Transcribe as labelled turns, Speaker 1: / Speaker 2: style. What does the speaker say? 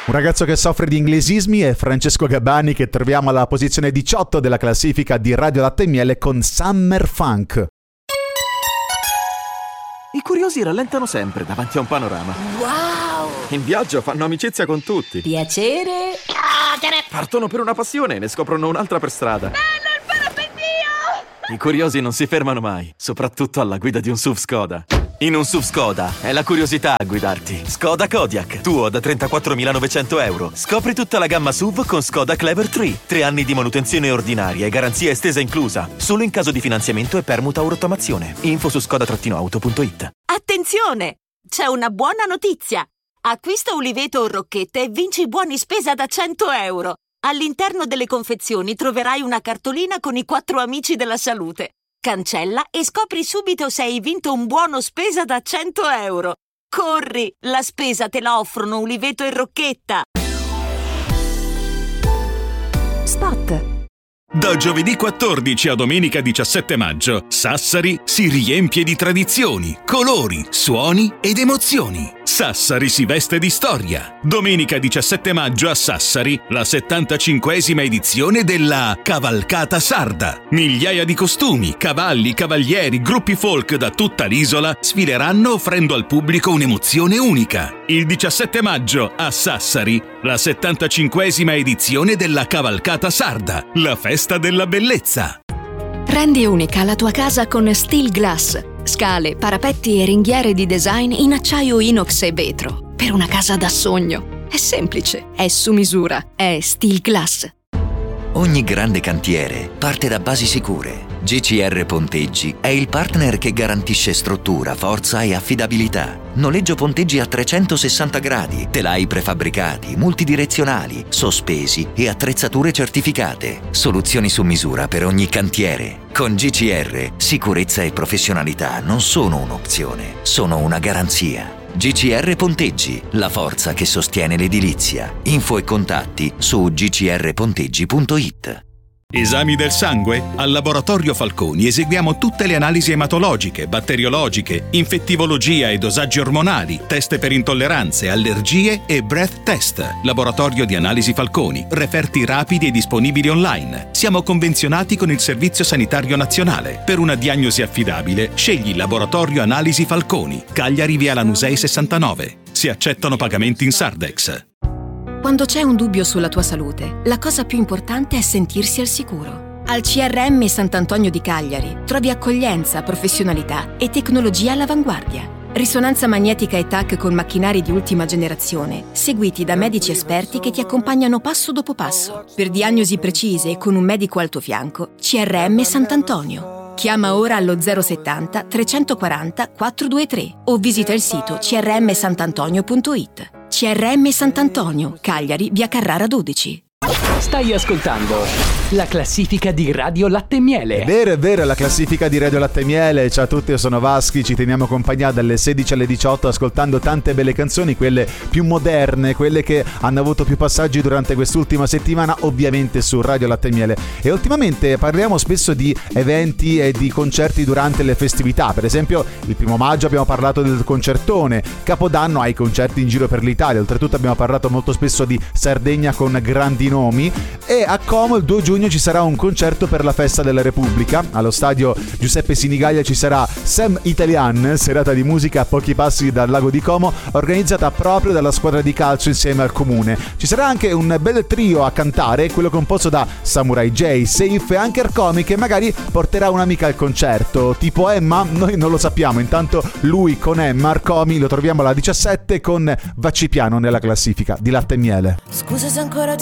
Speaker 1: Un ragazzo che soffre di inglesismi è Francesco Gabbani, che troviamo alla posizione 18 della classifica di Radio Latte e Miele con Summer Funk.
Speaker 2: I curiosi rallentano sempre davanti a un panorama.
Speaker 3: Wow!
Speaker 2: In viaggio fanno amicizia con tutti.
Speaker 3: Piacere.
Speaker 2: Partono per una passione e ne scoprono un'altra per strada.
Speaker 3: Bello il parapendio!
Speaker 2: I curiosi non si fermano mai, soprattutto alla guida di un SUV Skoda. In un SUV Skoda è la curiosità a guidarti. Skoda Kodiaq, tuo da 34.900 euro. Scopri tutta la gamma SUV con Skoda Clever 3. 3 anni di manutenzione ordinaria e garanzia estesa inclusa. Solo in caso di finanziamento e permuta o rottamazione. Info su skoda-auto.it.
Speaker 4: Attenzione! C'è una buona notizia! Acquista Uliveto o Rocchette e vinci buoni spesa da 100 euro. All'interno delle confezioni troverai una cartolina con i 4 amici della salute. Cancella e scopri subito se hai vinto un buono spesa da 100 euro. Corri! La spesa te la offrono Uliveto e Rocchetta.
Speaker 5: Spot.
Speaker 6: Da giovedì 14 a domenica 17 maggio, Sassari si riempie di tradizioni, colori, suoni ed emozioni. Sassari si veste di storia. Domenica 17 maggio a Sassari, la 75esima edizione della Cavalcata Sarda. Migliaia di costumi, cavalli, cavalieri, gruppi folk da tutta l'isola sfileranno offrendo al pubblico un'emozione unica. Il 17 maggio a Sassari, la 75esima edizione della Cavalcata Sarda, la festa della bellezza.
Speaker 5: Rendi unica la tua casa con Steel Glass. Scale, parapetti e ringhiere di design in acciaio inox e vetro. Per una casa da sogno. È semplice, è su misura, è Steel Glass.
Speaker 7: Ogni grande cantiere parte da basi sicure. GCR Ponteggi è il partner che garantisce struttura, forza e affidabilità. Noleggio ponteggi a 360 gradi, telai prefabbricati, multidirezionali, sospesi e attrezzature certificate. Soluzioni su misura per ogni cantiere. Con GCR, sicurezza e professionalità non sono un'opzione, sono una garanzia. GCR Ponteggi, la forza che sostiene l'edilizia. Info e contatti su gcrponteggi.it.
Speaker 6: Esami del sangue? Al Laboratorio Falconi eseguiamo tutte le analisi ematologiche, batteriologiche, infettivologia e dosaggi ormonali, test per intolleranze, allergie e breath test. Laboratorio di Analisi Falconi, referti rapidi e disponibili online. Siamo convenzionati con il Servizio Sanitario Nazionale. Per una diagnosi affidabile, scegli Laboratorio Analisi Falconi, Cagliari via Lanusei 69. Si accettano pagamenti in Sardex.
Speaker 5: Quando c'è un dubbio sulla tua salute, la cosa più importante è sentirsi al sicuro. Al CRM Sant'Antonio di Cagliari trovi accoglienza, professionalità e tecnologia all'avanguardia. Risonanza magnetica e TAC con macchinari di ultima generazione, seguiti da medici esperti che ti accompagnano passo dopo passo. Per diagnosi precise e con un medico al tuo fianco, CRM Sant'Antonio. Chiama ora allo 070 340 423 o visita il sito crmsantantonio.it. CRM Sant'Antonio, Cagliari, via Carrara 12.
Speaker 8: Stai ascoltando la classifica di Radio Latte e Miele.
Speaker 1: È vero, la classifica di Radio Latte e Miele. Ciao a tutti, io sono Vaschi, ci teniamo compagnia dalle 16 alle 18 ascoltando tante belle canzoni, quelle più moderne, quelle che hanno avuto più passaggi durante quest'ultima settimana, ovviamente su Radio Latte e Miele. E ultimamente parliamo spesso di eventi e di concerti durante le festività. Per esempio il 1° maggio abbiamo parlato del concertone, Capodanno hai concerti in giro per l'Italia, oltretutto abbiamo parlato molto spesso di Sardegna con grandi nomi, e a Como il 2 giugno ci sarà un concerto per la festa della Repubblica. Allo stadio Giuseppe Sinigaglia ci sarà Sam Italian, serata di musica a pochi passi dal lago di Como, organizzata proprio dalla squadra di calcio insieme al comune. Ci sarà anche un bel trio a cantare, quello composto da Samurai J, Safe e anche Arcomi, che magari porterà un'amica al concerto, tipo Emma, noi non lo sappiamo. Intanto lui con Emma, Arcomi, lo troviamo alla 17 con Vacci piano nella classifica di Latte e Miele.
Speaker 3: Scusa se ancora ti